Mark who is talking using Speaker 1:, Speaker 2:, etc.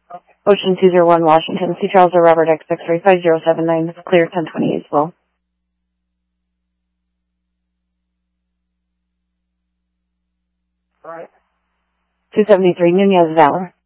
Speaker 1: Ocean 201, Washington. C. Charles or Robert X-X-ray 5079. Clear 1020 as well. All right. 273, Nunez Valor.